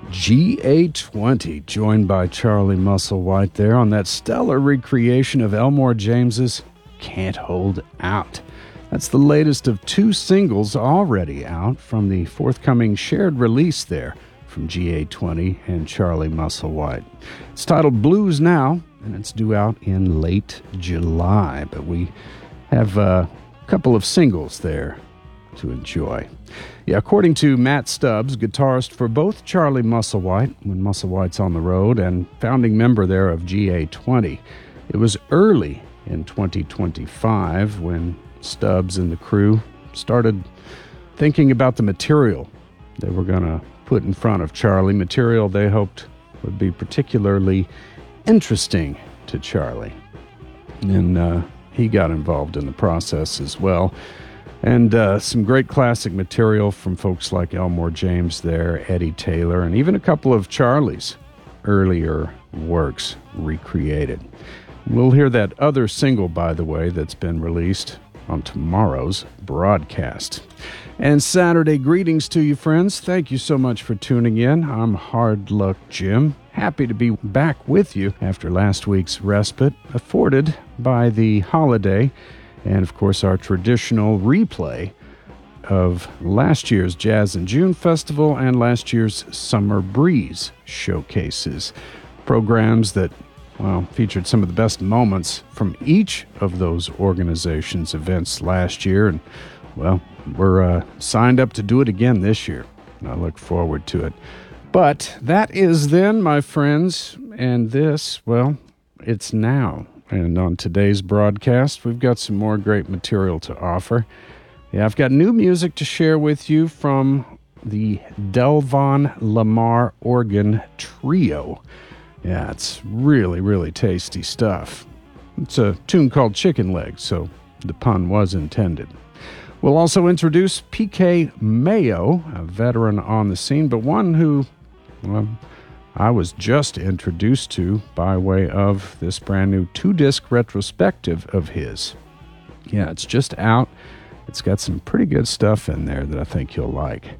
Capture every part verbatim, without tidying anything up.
G A twenty, joined by Charlie Musselwhite there on that stellar recreation of Elmore James's Can't Hold Out. That's the latest of two singles already out from the forthcoming shared release there from G A twenty and Charlie Musselwhite. It's titled Blues Now, and it's due out in late July, but we have a couple of singles there to enjoy. Yeah, according to Matt Stubbs, guitarist for both Charlie Musselwhite, when Musselwhite's on the road, and founding member there of G A twenty, it was early in twenty twenty-five when Stubbs and the crew started thinking about the material they were going to put in front of Charlie, material they hoped would be particularly interesting to Charlie. And uh, he got involved in the process as well. And uh, some great classic material from folks like Elmore James there, Eddie Taylor, and even a couple of Charlie's earlier works recreated. We'll hear that other single, by the way, that's been released on tomorrow's broadcast. And Saturday greetings to you, friends. Thank you so much for tuning in. I'm Hard Luck Jim. Happy to be back with you after last week's respite afforded by the holiday. And, of course, our traditional replay of last year's Jazz in June Festival and last year's Summer Breeze showcases. Programs that, well, featured some of the best moments from each of those organizations' events last year. And, well, we're uh, signed up to do it again this year, and I look forward to it. But that is then, my friends, and this, well, it's now. And on today's broadcast, we've got some more great material to offer. Yeah, I've got new music to share with you from the Delvon Lamar Organ Trio. Yeah, it's really, really tasty stuff. It's a tune called Chicken Leg, so the pun was intended. We'll also introduce P K Mayo, a veteran on the scene, but one who, well, I was just introduced to by way of this brand new two-disc retrospective of his. Yeah, it's just out. It's got some pretty good stuff in there that I think you'll like.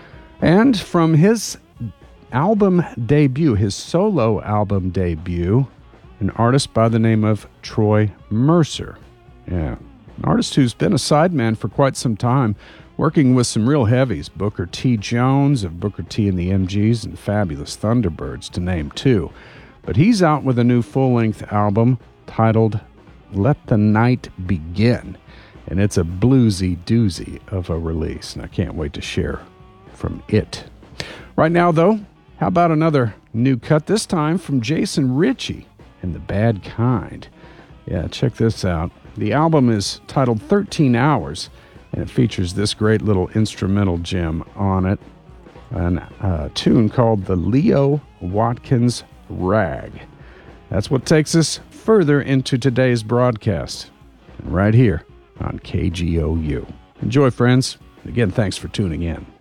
And from his album debut, his solo album debut, an artist by the name of Troy Mercer. Yeah, an artist who's been a sideman for quite some time, working with some real heavies, Booker T. Jones of Booker T. and the M Gs and Fabulous Thunderbirds, to name two. But he's out with a new full-length album titled Let the Night Begin, and it's a bluesy doozy of a release, and I can't wait to share from it. Right now, though, how about another new cut, this time from Jason Ritchie and the Bad Kind. Yeah, check this out. The album is titled thirteen hours, and it features this great little instrumental gem on it, a uh, tune called the Leo Watkins Rag. That's what takes us further into today's broadcast, right here on K G O U. Enjoy, friends. Again, thanks for tuning in.